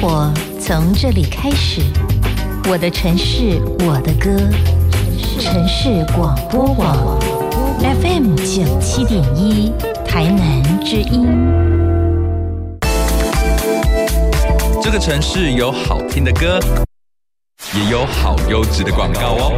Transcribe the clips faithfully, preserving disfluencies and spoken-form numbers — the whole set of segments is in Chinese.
活从这里开始，我的城市，我的歌，城市广播网 F M 九七点一，台南之音。 这个城市有好听的歌，也有好优质的广告哦。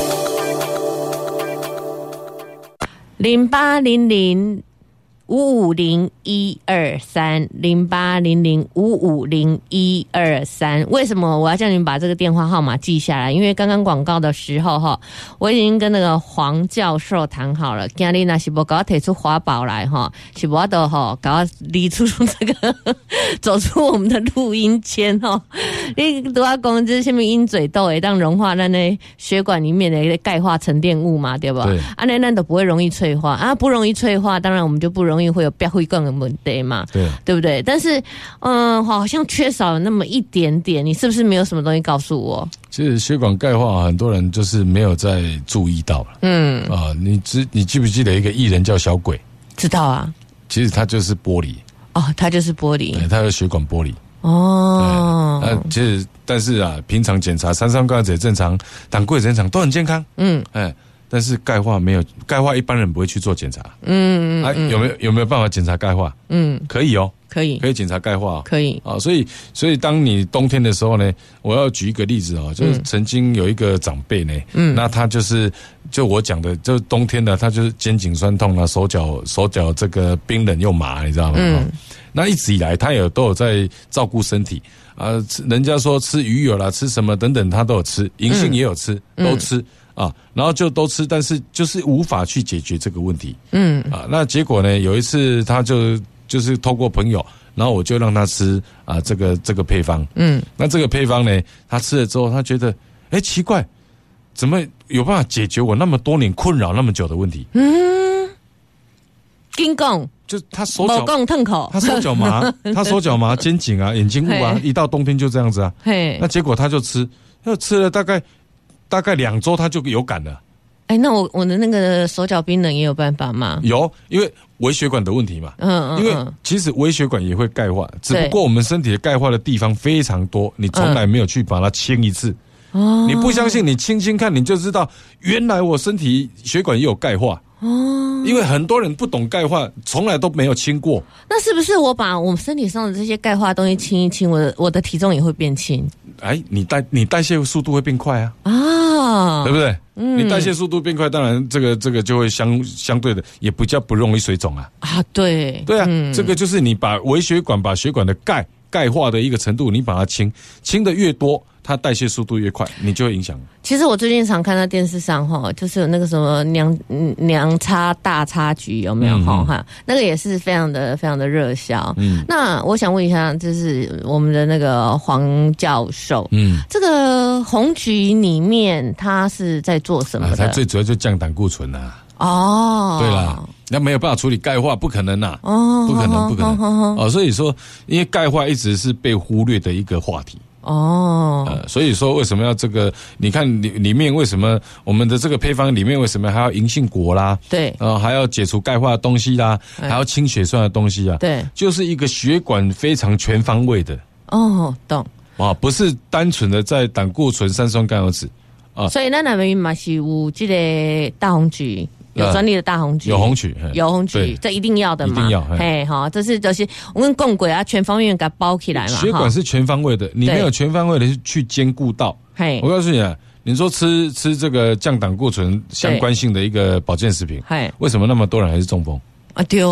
零八零零五五零一二三零八零零五五零一二三，为什么我要叫你们把这个电话号码记下来？因为刚刚广告的时候哈，我已经跟那个黄教授谈好了，今天那是不给我提出华宝来哈，是不的哈，给我理出这个走出我们的录音间哈。你都要讲这下面鹰嘴豆会当融化咱的血管里面的钙化沉淀物嘛，对吧？对，啊那那都不会容易脆化啊，不容易脆化，当然我们就不容易会有变会更的问题嘛，对，对不对？但是，嗯，好像缺少了那么一点点，你是不是没有什么东西告诉我？ 其实血管钙化，很多人就是没有在注意到了。嗯啊，你知你记不记得一个艺人叫小鬼？ 知道啊。 其实他就是玻璃。 哦，他就是玻璃。 对，他有血管玻璃。 哦。 那其实，但是啊，平常检查三酸甘油酯正常，胆固醇正常，都很健康。嗯，哎。但是钙化没有，钙化一般人不会去做检查。嗯嗯，啊，有没有有没有办法检查钙化？嗯，可以哦， 可以， 可以检查钙化、哦， 可以啊。所以，所以当你冬天的时候呢，我要举一个例子哦，就是曾经有一个长辈呢，嗯，那他就是就我讲的，就冬天的他就是肩颈酸痛啊，手脚手脚这个冰冷又麻，你知道吗？嗯，那一直以来他有都有在照顾身体啊，人家说吃鱼油啦，吃什么等等，他都有吃，银杏也有吃，嗯、都吃。啊，然后就都吃，但是就是无法去解决这个问题。嗯，啊，那结果呢？有一次他就就是透过朋友，然后我就让他吃啊这个这个配方。嗯，那这个配方呢，他吃了之后，他觉得，哎，奇怪，怎么有办法解决我那么多年困扰那么久的问题？嗯， 跟讲， 就他手脚痛痛口， 他手脚麻，他手脚麻，肩颈啊，眼睛雾啊，一到冬天就这样子啊。嘿，那结果他就吃，就吃了大概。大概两周他就有感了。 哎、欸，那我我的那个手脚冰冷也有办法吗？ 有，因为微血管的问题嘛。嗯嗯。因为其实微血管也会钙化，只不过我们身体的钙化的地方非常多，你从来没有去把它清一次。哦。你不相信，你清清看，你就知道，原来我身体血管也有钙化。哦。因为很多人不懂钙化，从来都没有清过。 那是不是我把我们身体上的这些钙化的东西清一清，我的我的体重也会变轻？ 哎，你代你代谢速度会变快啊！啊，对不对？嗯，你代谢速度变快，当然这个这个就会相相对的也比较不容易水肿啊。 啊，对， 对啊，嗯、这个就是你把微血管把血管的钙钙化的一个程度，你把它清清的越多，它代谢速度越快，你就会影响。 其实我最近常看到电视上哈，就是有那个什么娘娘插大插局有没有哈、嗯？那个也是非常的非常的热销。嗯，那我想问一下，就是我们的那个黄教授，嗯，这个红菊里面它是在做什么的？ 啊、它最主要就降胆固醇啊。 哦， 对啦，那没有办法处理钙化，不可能呐、啊，哦，不可能，不可能。哦，哦所以说，因为钙化一直是被忽略的一个话题。哦，呃，所以说为什么要这个？你看里里面为什么我们的这个配方里面为什么还要银杏果啦？对，呃，还要解除钙化的东西啦，还要清血栓的东西啊？对，就是一个血管非常全方位的。哦，懂。啊，不是单纯的在胆固醇、三酸甘油酯啊。所以那那边嘛是有这个大红菊。有专利的大红菊，有红曲，有红曲，这一定要的嘛，一定要。嘿，好，这是就是我跟共轨啊，全方面给它包起来嘛。血管是全方位的，你没有全方位的去兼顾到。嘿，我告诉你啊，你说吃吃这个降胆固醇相关性的一个保健食品，为什么那么多人还是中风啊？对。